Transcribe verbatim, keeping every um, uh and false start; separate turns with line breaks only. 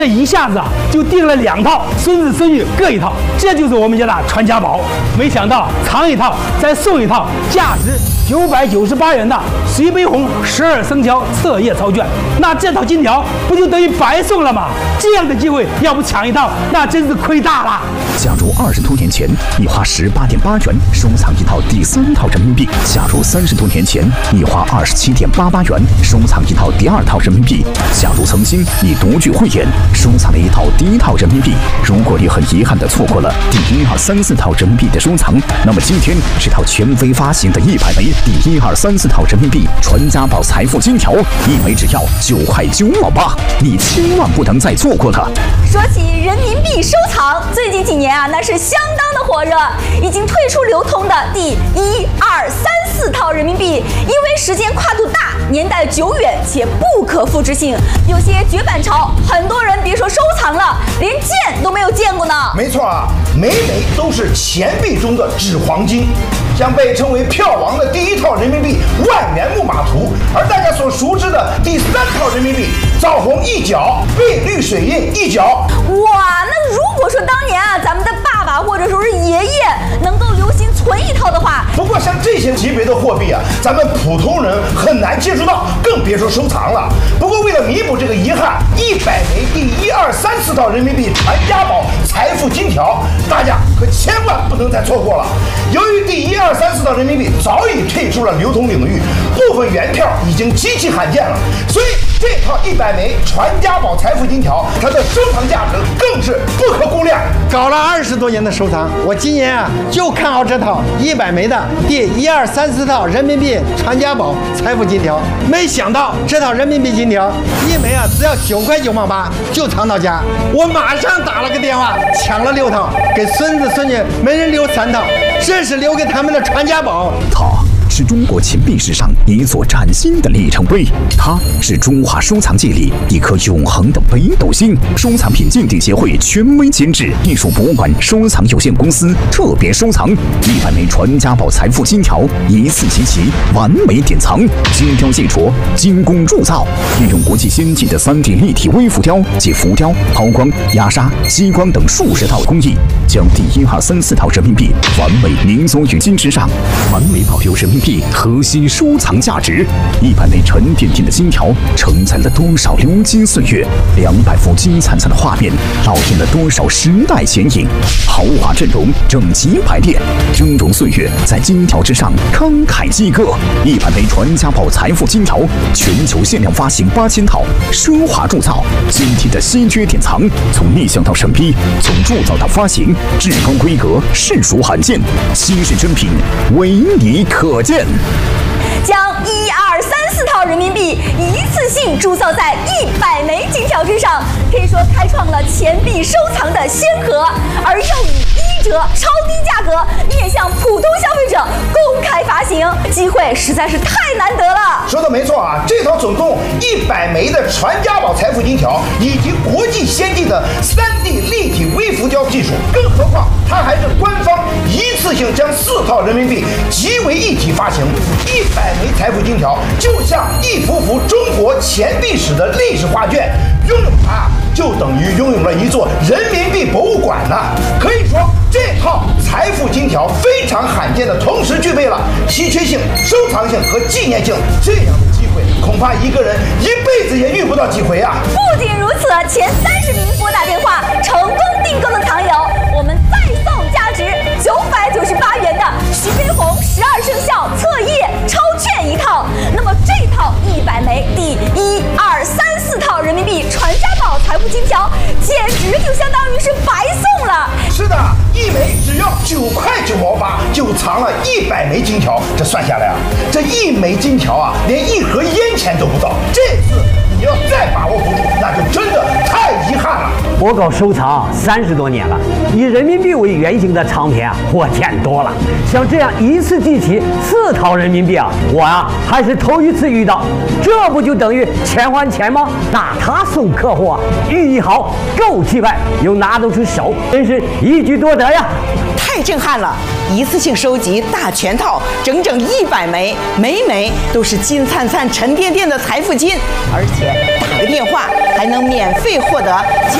这一下子啊，就订了两套，孙子孙女各一套，这就是我们家的传家宝。没想到藏一套再送一套，价值九百九十八元的水杯红十二生肖册页钞卷，那这套金条不就等于白送了吗？这样的机会要不抢一套，那真是亏大了。
假如二十多年前你花十八点八元收藏一套第三套人民币，假如三十多年前你花二十七点八八元收藏一套第二套人民币，假如曾经你独具慧眼收藏了一套第一套人民币，如果你很遗憾地错过了第一二三四套人民币的收藏，那么今天这套权威发行的一百枚第一二三四套人民币传家宝财富金条，一枚只要九块九毛八，你千万不能再错过它。
说起人民币收藏，最近几年啊，那是相当的火热。已经退出流通的第一二三四套人民币，因为时间跨度大，年代久远且不可复制性，有些绝版潮，很多人别说收藏了，连见都没有见过呢。
没错啊，每枚都是钱币中的纸黄金。将被称为票王的第一套人民币万元木马图，而大家所熟知的第三套人民币枣红一角，碧绿水印一角。
哇，那如果说当年啊，咱们的爸爸或者说是爷爷能够留心存一套的话，
不过像这些级别的货币啊，咱们普通人很难接触到，更别说收藏了。不过为了弥补这个遗憾，一百枚第一二三四套人民币传家宝财富金条，大家可千万不能再错过了。由于第一二三四套人民币早已退出了流通领域，部分原票已经极其罕见了，所以这套一百枚传家宝财富金条，它的收藏价值更是不可估量。
搞了二十多年的收藏，我今年啊就看好这套一百枚的第一二三四套人民币传家宝财富金条。没想到这套人民币金条一枚啊只要九块九毛八就藏到家，我马上打了个电话抢了六套，给孙子孙女每人留三套，这是留给他们的传家宝。
它是中国钱币史上一座崭新的里程碑，它是中华收藏界里一颗永恒的北斗星。收藏品鉴定协会权威监制，艺术博物馆收藏有限公司特别收藏一百枚传家宝财富金条，一次集齐，完美典藏。精雕细琢，精工铸造，运用国际先进的 三 D 立体微浮雕及浮雕、抛光、压砂、激光等数十套工艺，将第一二三四套人民币完美凝缩于金之上，完美保留人民币核心收藏价值。一百枚沉甸甸的金条承载了多少流金岁月，两百幅金灿灿的画面烙印了多少时代剪影。豪华阵容，整齐排列，峥嵘岁月在金条之上慷慨激歌。一百枚传家宝财富金条，全球限量发行八千套，奢华铸造，精体的稀缺典藏，从立项到审批，从铸造到发行，至高规格，实属罕见，稀世珍品，唯你可见。
将一二三四套人民币一次性铸造在一百枚金条之上，可以说开创了钱币收藏的先河，而又以一折超低价格面向普通消费者公开发行，机会实在是太难得了。
说的没错啊，这套总共一百枚的传家宝财富金条，以及国际先进的 三 D 立体微浮雕技术，更何况它还是官方一次性将四套人民币集为一体发行。一百枚财富金条就像一幅幅中国钱币史的历史画卷，拥有它就等于拥有了一座人民币博物馆呢。可以说，这套财富金条非常罕见的同时具备了稀缺性、收藏性和纪念性，这样的机会恐怕一个人一辈子也遇不到几回啊！
不仅如此，前三十名拨打电话成功订购的藏友，我们再送价值九百九十八元的徐悲鸿十二生肖册页钞券一套。那么这套一百枚第一二三四套人民币传家宝财富金条，简直就相当于是白送了。
是的，一枚只要九块九毛八，就藏了一百枚金条。这算下来啊，这一枚金条啊，连一盒烟钱都不到。这次你要再把握不住，那就真的太遗憾了。
我搞收藏三十多年了，以人民币为原型的藏品啊，我见多了。像这样一次集齐四套人民币啊，我啊还是头一次遇到。这不就等于钱还钱吗？那他送客户啊，寓意好，够气派，又拿得出手，真是一举多得呀！
太太震撼了！一次性收集大全套，整整一百枚，枚枚都是金灿灿、沉甸甸的财富金，而且打个电话还能免费获得。